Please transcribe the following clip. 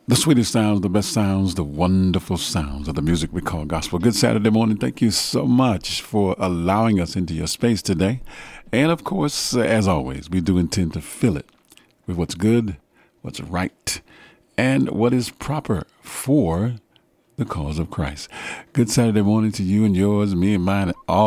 The sweetest sounds, the best sounds, the wonderful sounds of the music we call gospel. Good Saturday morning. Thank you so much for allowing us into your space today. And of course, as always, we do intend to fill it with what's good, what's right, and what is proper for the cause of Christ. Good Saturday morning to you and yours, me and mine, and all.